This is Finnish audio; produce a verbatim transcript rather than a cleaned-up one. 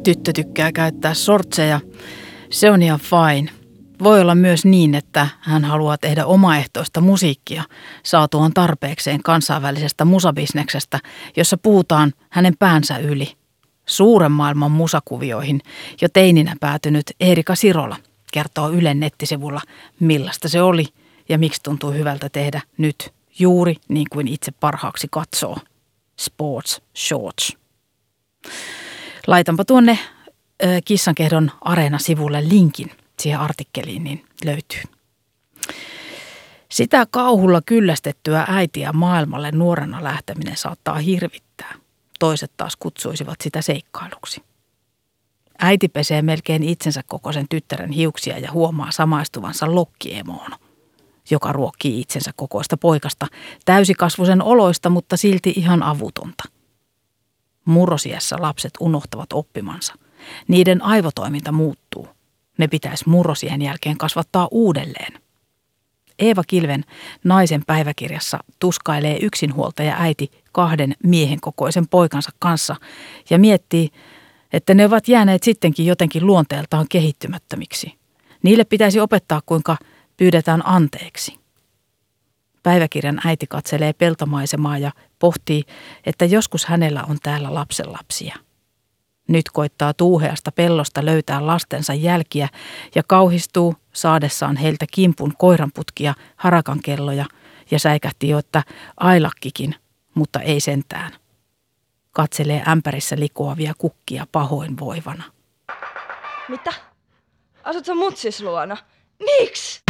Tyttö tykkää käyttää sortseja. Se on ihan fine. Voi olla myös niin, että hän haluaa tehdä omaehtoista musiikkia saatuaan tarpeekseen kansainvälisestä musabisneksestä, jossa puhutaan hänen päänsä yli. Suuren maailman musakuvioihin jo teininä päätynyt Eerika Sirola kertoo Ylen nettisivulla, millaista se oli ja miksi tuntuu hyvältä tehdä nyt juuri niin kuin itse parhaaksi katsoo. Sports shorts. Laitanpa tuonne ö, Kissankehdon Areena-sivulle linkin siihen artikkeliin, niin löytyy. Sitä kauhulla kyllästettyä äitiä maailmalle nuorena lähteminen saattaa hirvittää. Toiset taas kutsuisivat sitä seikkailuksi. Äiti pesee melkein itsensä kokoisen tyttären hiuksia ja huomaa samaistuvansa lokkiemoon, joka ruokkii itsensä kokoista poikasta, täysikasvuisen oloista, mutta silti ihan avutonta. Murrosiässä lapset unohtavat oppimansa. Niiden aivotoiminta muuttuu. Ne pitäisi murrosien jälkeen kasvattaa uudelleen. Eeva Kilven Naisen päiväkirjassa tuskailee yksinhuoltaja äiti kahden miehen kokoisen poikansa kanssa ja miettii, että ne ovat jääneet sittenkin jotenkin luonteeltaan kehittymättömiksi. Niille pitäisi opettaa, kuinka pyydetään anteeksi. Päiväkirjan äiti katselee peltomaisemaa ja pohtii, että joskus hänellä on täällä lapsenlapsia. Nyt koittaa tuuheasta pellosta löytää lastensa jälkiä ja kauhistuu saadessaan heiltä kimpun koiranputkia, harakankelloja ja säikähti jo, että ailakkikin, mutta ei sentään. Katselee ämpärissä likoavia kukkia pahoinvoivana. Mitä? Asut sä mutsis luona? Miksi?